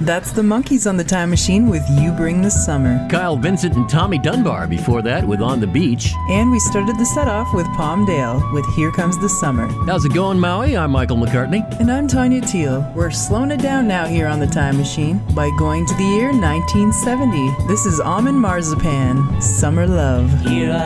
That's the Monkees on the Time Machine with You Bring the Summer. Kyle Vincent and Tommy Dunbar before that with On the Beach. And we started the set off with Palmdale with Here Comes the Summer. How's it going, Maui? I'm Michael McCartney. And I'm Tanya Teal. We're slowing it down now here on the Time Machine by going to the year 1970. This is Almond Marzipan, Summer Love. Here